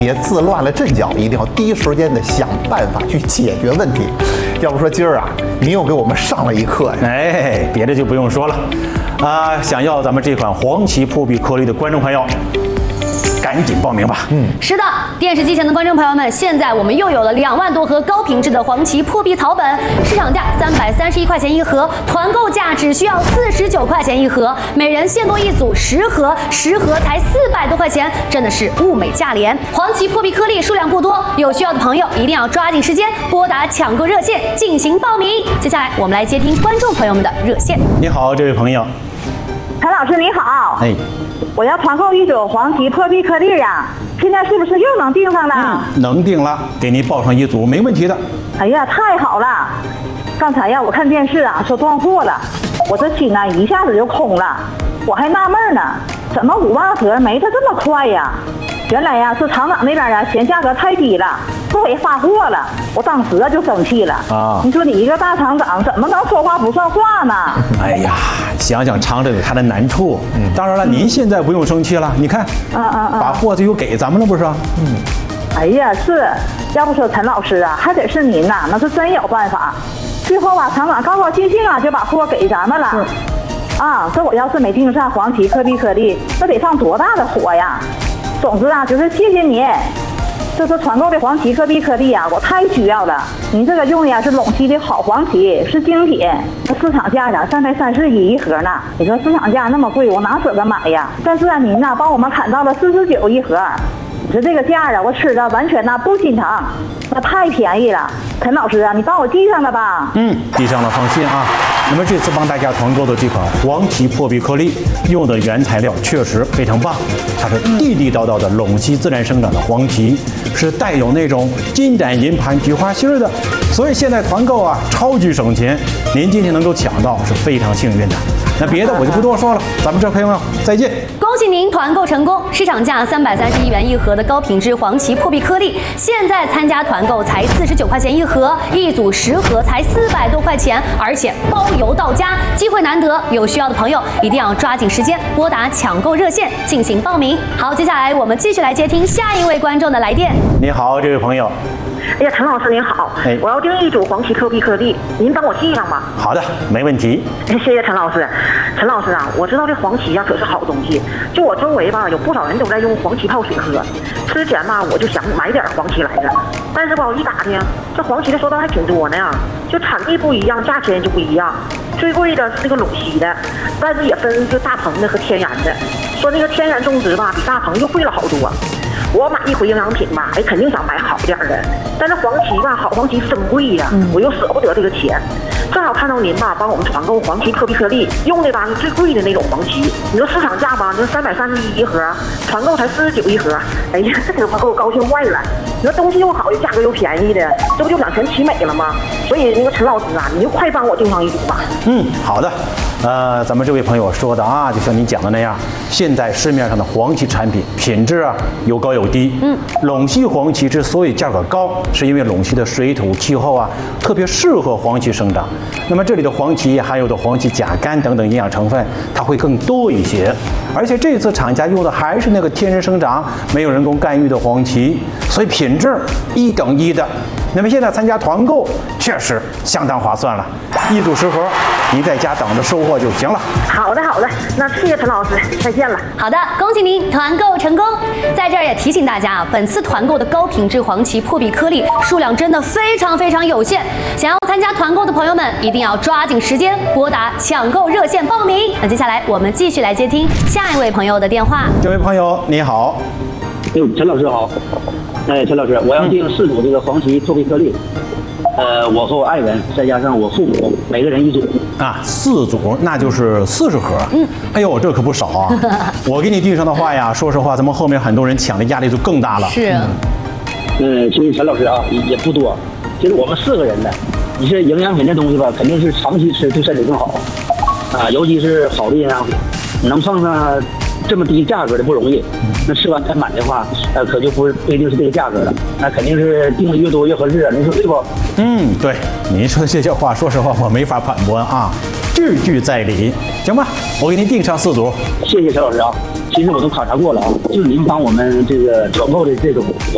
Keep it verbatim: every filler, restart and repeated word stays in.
别自乱了阵脚，一定要第一时间的想办法去解决问题。要不说今儿啊，您又给我们上了一课呀！ 哎，别的就不用说了，啊，想要咱们这款黄芪破壁颗粒的观众朋友，赶紧报名吧。 嗯，是的，电视机前的观众朋友们，现在我们又有了两万多盒高品质的黄芪破壁草本，市场价三百三十一块钱一盒，团购价只需要四十九块钱一盒，每人限购一组十盒，十盒才四百多块钱，真的是物美价廉。黄芪破壁颗粒数量不多，有需要的朋友一定要抓紧时间拨打抢购热线进行报名。接下来我们来接听观众朋友们的热线。 你好，这位朋友。 陈老师你好， 哎， 我要团购一组黄芪破壁颗粒呀，现在是不是又能订上了？ 嗯，能订了，给您报上一组，没问题的。 哎呀，太好了！刚才呀，我看电视啊，说断货了，我这心啊一下子就空了。我还纳闷呢，怎么五万盒没它这么快呀？原来呀是厂长那边啊嫌价格太低了，不给发货了。我当时就生气了啊！你说你一个大厂长怎么能说话不算话呢？ 哎呀，想想厂长有他的难处。嗯，当然了，您现在不用生气了，你看，啊啊啊，把货就又给咱们了，不是？ 嗯，哎呀，是，要不说陈老师啊，还得是您呐，那是真有办法。最后啊，厂长高高兴兴啊就把货给咱们了。啊，这我要是没订上黄芪破壁颗粒，那得上多大的火呀！总之啊，就是谢谢您。这次团购的黄芪破壁颗粒啊，我太需要了。您这个用的呀是陇西的好黄芪，是精品，那市场价呀三百三十一一盒呢。你说市场价那么贵，我哪舍得买呀？但是啊，您呐帮我们砍到了四十九一盒。你说这个价啊，我吃的完全呐不心疼，那太便宜了。陈老师啊，你帮我记上了吧？ 嗯，记上了，放心啊。那么这次帮大家团购的这款黄芪破壁颗粒，用的原材料确实非常棒，它是地地道道的陇西自然生长的黄芪，是带有那种金盏银盘菊花心的，所以现在团购啊超级省钱，您今天能够抢到是非常幸运的。那别的我就不多说了，咱们这朋友再见。 恭喜您团购成功！市场价三百三十一元一盒的高品质黄芪破壁颗粒，现在参加团购才四十九块钱一盒，一组十盒才四百多块钱，而且包邮到家，机会难得，有需要的朋友一定要抓紧时间拨打抢购热线进行报名。好，接下来我们继续来接听下一位观众的来电。 你好，这位朋友。 哎呀，陈老师您好，哎，我要订一组黄芪破壁颗粒，您帮我记上吧。 好的，没问题。 谢谢陈老师。陈老师啊，我知道这黄芪呀可是好东西，就我周围吧有不少人都在用黄芪泡水喝。之前吧我就想买点黄芪来着，但是吧我一打听，这黄芪的说道还挺多呢呀，就产地不一样，价钱就不一样。最贵的是那个陇西的，但是也分就大棚的和天然的。说那个天然种植吧比大棚又贵了好多。我买一回营养品吧，哎，肯定想买好点的，但是黄芪吧，好黄芪真贵呀，我又舍不得这个钱。正好看到您吧，帮我们团购黄芪破壁颗粒，用的吧是最贵的那种黄芪。你说市场价吧，就三百三十一一盒，团购才四十九一盒，哎呀，这可把我高兴坏了。你说东西又好，价格又便宜的，这不就两全其美了吗？所以那个陈老师啊，你就快帮我订上一组吧。 嗯，好的。呃，咱们这位朋友说的啊，就像您讲的那样，现在市面上的黄芪产品品质啊有高有低。嗯，陇西黄芪之所以价格高，是因为陇西的水土气候啊特别适合黄芪生长。那么这里的黄芪含有的黄芪甲苷等等营养成分，它会更多一些。而且这次厂家用的还是那个天然生长、没有人工干预的黄芪，所以品质一等一的。那么现在参加团购确实相当划算了，一组十盒，您在家等着收货就行了。 好的，好的，那谢谢陈老师，再见了。 好的，恭喜您团购成功。在这儿也提醒大家啊，本次团购的高品质黄芪破壁颗粒数量真的非常非常有限，想要参加团购的朋友们一定要抓紧时间拨打抢购热线报名。那接下来我们继续来接听下一位朋友的电话。 这位朋友你好。 哎，陈老师好。哎，陈老师，我要订四组这个黄芪破壁颗粒。呃，我和我爱人再加上我父母，每个人一组啊，四组那就是四十盒。嗯，哎呦，这可不少啊！我给你订上的话呀，说实话，咱们后面很多人抢的压力就更大了。 是。 嗯，其实陈老师啊，也不多，其实我们四个人的，你这营养品这东西吧，肯定是长期吃对身体更好啊，尤其是好的营养品，能碰上这么低价格的不容易。那吃完再满的话，呃，可就不是不一定是这个价格了，那肯定是订的越多越合适啊，您说对不？ 嗯，对，您说的这些话，说实话我没法反驳啊，句句在理。行吧，我给您订上四组。 谢谢陈老师啊，其实我都考察过了啊，就是您帮我们这个团购的这种。